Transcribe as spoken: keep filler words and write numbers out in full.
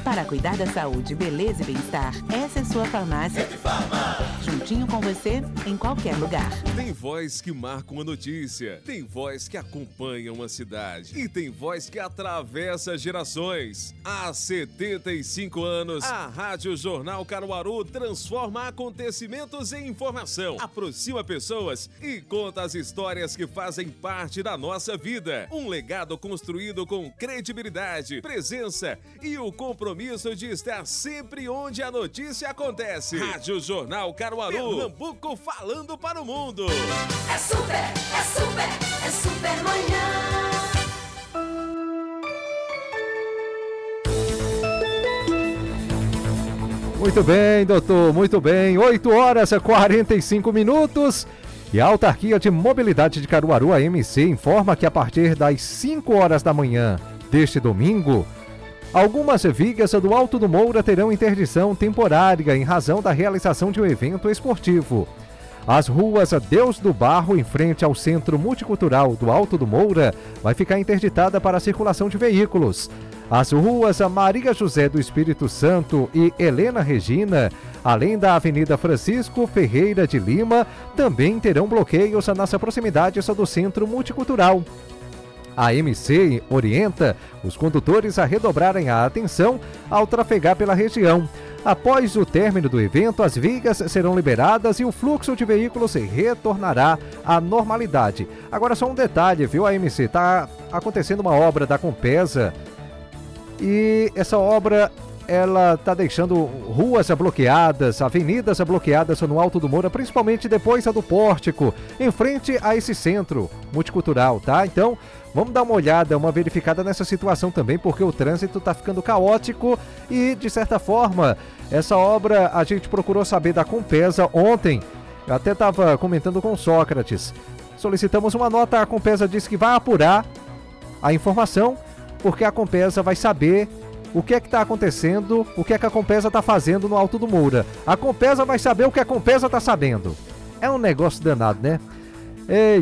Para cuidar da saúde, beleza e bem-estar, essa é sua farmácia. Juntinho com você, em qualquer lugar. Tem voz que marca uma notícia, tem voz que acompanha uma cidade e tem voz que atravessa gerações. Há setenta e cinco anos, a Rádio Jornal Caruaru transforma acontecimentos em informação, aproxima pessoas e conta as histórias que fazem parte da nossa vida. Um legado construído com credibilidade, presença e o compromisso de estar sempre onde a notícia acontece. Rádio Jornal Caruaru, Pernambuco falando para o mundo. É super, é super, é super manhã. Muito bem, doutor, muito bem. oito horas e quarenta e cinco minutos. E a Autarquia de Mobilidade de Caruaru, a M C, informa que a partir das cinco horas da manhã deste domingo, algumas vigas do Alto do Moura terão interdição temporária em razão da realização de um evento esportivo. As ruas Deus do Barro, em frente ao Centro Multicultural do Alto do Moura, vai ficar interditada para a circulação de veículos. As ruas Maria José do Espírito Santo e Helena Regina, além da Avenida Francisco Ferreira de Lima, também terão bloqueios nas proximidades do Centro Multicultural. A M C orienta os condutores a redobrarem a atenção ao trafegar pela região. Após o término do evento, as vigas serão liberadas e o fluxo de veículos retornará à normalidade. Agora só um detalhe, viu, a M C? Está acontecendo uma obra da Compesa e essa obra ela está deixando ruas bloqueadas, avenidas bloqueadas no Alto do Moura, principalmente depois a do Pórtico, em frente a esse centro multicultural, tá? Então, vamos dar uma olhada, uma verificada nessa situação também, porque o trânsito está ficando caótico e, de certa forma, essa obra a gente procurou saber da Compesa ontem. Eu até estava comentando com Sócrates. Solicitamos uma nota, a Compesa disse que vai apurar a informação, porque a Compesa vai saber o que é que está acontecendo, o que é que a Compesa está fazendo no Alto do Moura. A Compesa vai saber o que a Compesa está sabendo. É um negócio danado, né? Ei,